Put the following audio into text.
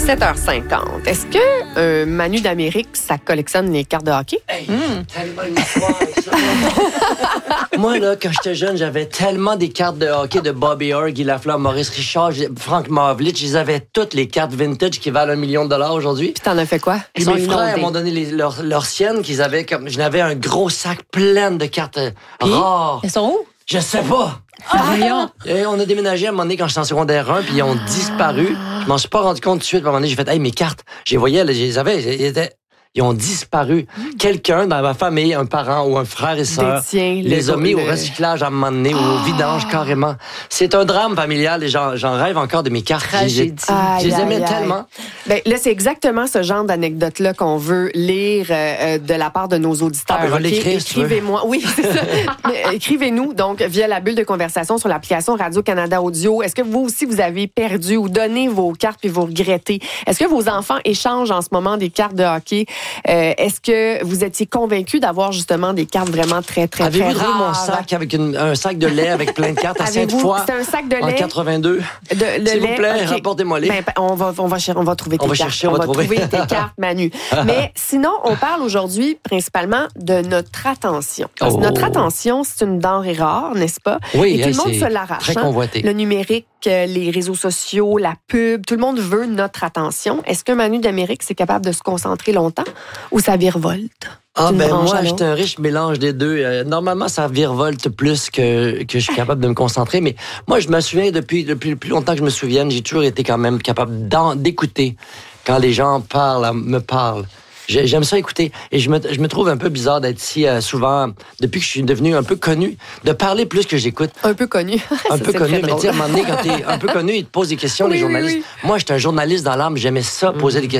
7h50. Est-ce que Manu d'Amérique, ça collectionne les cartes de hockey? Hey, tellement une histoire, ça. Moi, là, quand j'étais jeune, j'avais tellement des cartes de hockey de Bobby Orr, Guy Lafleur, Maurice Richard, Frank Mavlich. Ils avaient toutes les cartes vintage qui valent $1 million aujourd'hui. Puis t'en as fait quoi? Puis mes frères m'ont donné leurs siennes qu'ils avaient comme... Je n'avais un gros sac plein de cartes rares. Elles sont où? Je sais pas. Voyons. Et on a déménagé à un moment donné quand j'étais en secondaire 1, puis ils ont disparu. Je m'en suis pas rendu compte tout de suite. À un moment donné, j'ai fait, hey, mes cartes, je les voyais, là, je les avais, ils ont disparu. Quelqu'un dans ma famille, un parent ou un frère et sœur, les a mis au recyclage à un moment donné, ou au vidange carrément. C'est un drame familial et j'en rêve encore de mes cartes. Je les aimais tellement. Ben, là, c'est exactement ce genre d'anecdote-là qu'on veut lire de la part de nos auditeurs. Je vais l'écrire, écrivez-moi. Oui, c'est ça. Écrivez-nous, donc, via la bulle de conversation sur l'application Radio-Canada Audio. Est-ce que vous aussi, vous avez perdu ou donné vos cartes puis vous regrettez? Est-ce que vos enfants échangent en ce moment des cartes de hockey? Est-ce que vous étiez convaincu d'avoir justement des cartes vraiment très, très, très rares? Avez-vous vu mon sac avec un sac de lait avec plein de cartes à Sainte-Foy? C'est un sac de lait? En 82. S'il vous plaît, rapportez-moi-les. Ben, on va trouver tes cartes. On va trouver tes cartes, Manu. Mais sinon, on parle aujourd'hui principalement de notre attention. Parce que notre attention, c'est une denrée rare, n'est-ce pas? Oui, et tout le monde se l'arrache. Très convoité. Le numérique, les réseaux sociaux, la pub, tout le monde veut notre attention. Est-ce que Manu d'Amérique, c'est capable de se concentrer longtemps ou ça virevolte? Moi, j'étais un riche mélange des deux. Normalement, ça virevolte plus que je suis capable de me concentrer. Mais moi, je me souviens, depuis le plus longtemps que je me souvienne, j'ai toujours été quand même capable d'écouter quand les gens me parlent. J'aime ça écouter. Et je me trouve un peu bizarre d'être si souvent, depuis que je suis devenu un peu connu, de parler plus que j'écoute. Un peu connu. Un peu connu, mais tu sais, à un moment donné, quand t'es un peu connu, ils te posent des questions, les journalistes. Oui. Moi, j'étais un journaliste dans l'âme, j'aimais ça, poser des questions.